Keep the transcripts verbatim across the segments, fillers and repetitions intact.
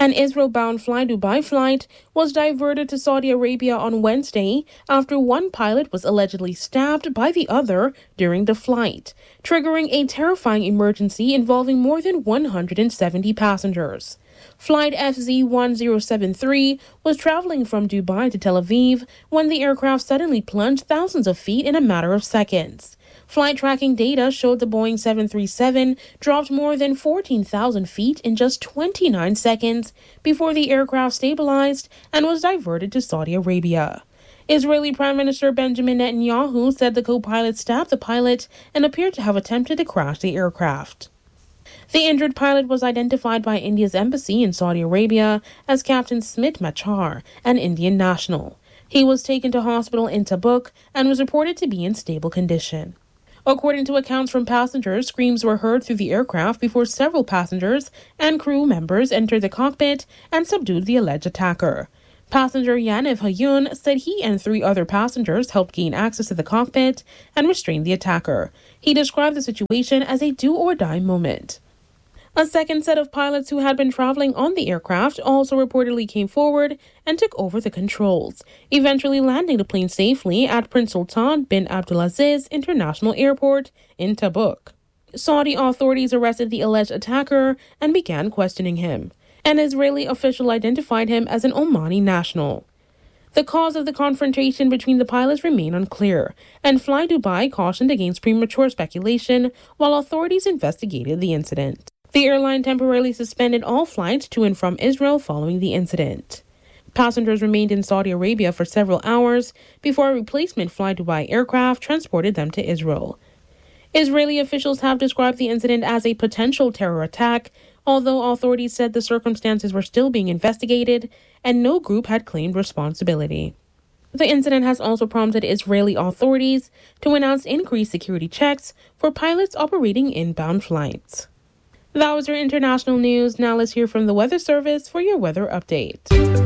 An Israel-bound Fly-Dubai flight was diverted to Saudi Arabia on Wednesday after one pilot was allegedly stabbed by the other during the flight, triggering a terrifying emergency involving more than one hundred seventy passengers. Flight F Z one zero seven three was traveling from Dubai to Tel Aviv when the aircraft suddenly plunged thousands of feet in a matter of seconds. Flight tracking data showed the Boeing seven thirty-seven dropped more than fourteen thousand feet in just twenty-nine seconds before the aircraft stabilized and was diverted to Saudi Arabia. Israeli Prime Minister Benjamin Netanyahu said the co-pilot stabbed the pilot and appeared to have attempted to crash the aircraft. The injured pilot was identified by India's embassy in Saudi Arabia as Captain Smit Machar, an Indian national. He was taken to hospital in Tabuk and was reported to be in stable condition. According to accounts from passengers, screams were heard through the aircraft before several passengers and crew members entered the cockpit and subdued the alleged attacker. Passenger Yaniv Hayun said he and three other passengers helped gain access to the cockpit and restrain the attacker. He described the situation as a do-or-die moment. A second set of pilots who had been traveling on the aircraft also reportedly came forward and took over the controls, eventually landing the plane safely at Prince Sultan bin Abdulaziz International Airport in Tabuk. Saudi authorities arrested the alleged attacker and began questioning him. An Israeli official identified him as an Omani national. The cause of the confrontation between the pilots remain unclear, and Fly Dubai cautioned against premature speculation while authorities investigated the incident. The airline temporarily suspended all flights to and from Israel following the incident. Passengers remained in Saudi Arabia for several hours before a replacement Fly Dubai aircraft transported them to Israel. Israeli officials have described the incident as a potential terror attack, although authorities said the circumstances were still being investigated and no group had claimed responsibility. The incident has also prompted Israeli authorities to announce increased security checks for pilots operating inbound flights. That was your international news. Now let's hear from the Weather Service for your weather update.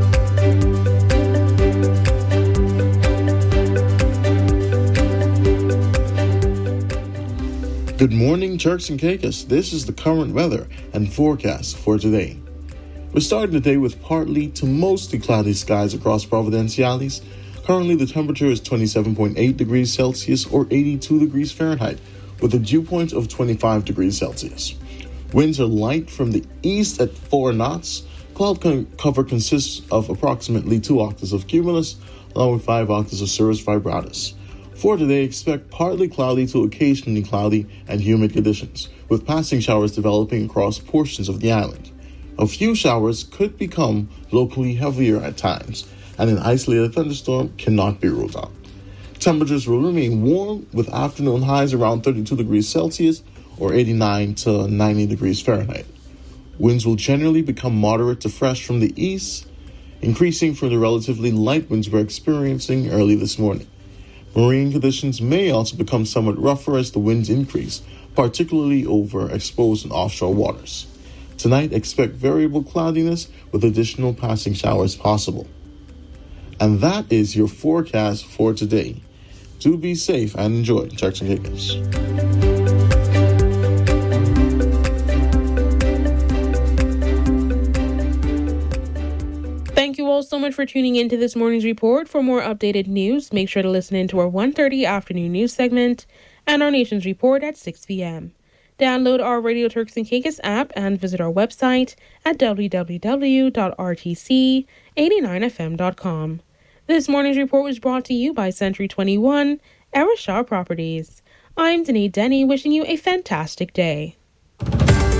Good morning, Turks and Caicos. This is the current weather and forecast for today. We're starting the day with partly to mostly cloudy skies across Providenciales. Currently, the temperature is twenty-seven point eight degrees Celsius or eighty-two degrees Fahrenheit, with a dew point of twenty-five degrees Celsius. Winds are light from the east at four knots. Cloud co- cover consists of approximately two octaves of cumulus, along with five octaves of cirrus vibratus. For today, expect partly cloudy to occasionally cloudy and humid conditions, with passing showers developing across portions of the island. A few showers could become locally heavier at times, and an isolated thunderstorm cannot be ruled out. Temperatures will remain warm, with afternoon highs around thirty-two degrees Celsius or eighty-nine to ninety degrees Fahrenheit. Winds will generally become moderate to fresh from the east, increasing from the relatively light winds we're experiencing early this morning. Marine conditions may also become somewhat rougher as the winds increase, particularly over exposed and offshore waters. Tonight, expect variable cloudiness with additional passing showers possible. And that is your forecast for today. Do be safe and enjoy, Turks and Caicos. Thank you all so much for tuning into this morning's report. For more updated news, make sure to listen in to our one thirty afternoon news segment and our nation's report at six p.m. Download our Radio Turks and Caicos app and visit our website at w w w dot r t c eighty-nine f m dot com. This morning's report was brought to you by Century twenty-one, Arishaw Properties. I'm Danae Denny, wishing you a fantastic day.